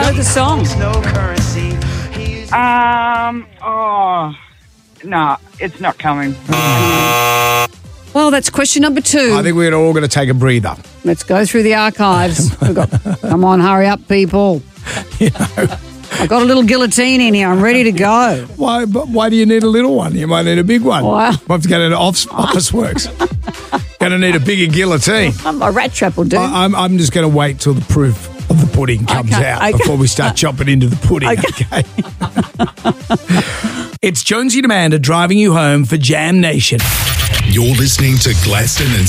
know the song. No, it's not coming. Well, that's question number 2. I think we're all going to take a breather. Let's go through the archives. Come on, hurry up, people. I've got a little guillotine in here. I'm ready to go. Why do you need a little one? You might need a big one. Wow. We'll have to go to Office Works. Going to need a bigger guilotine. A rat trap will do. I'm just going to wait till the proof of the pudding comes out before we start chopping into the pudding. Okay. It's Jonesy and Amanda driving you home for Jam Nation. You're listening to Gladstone and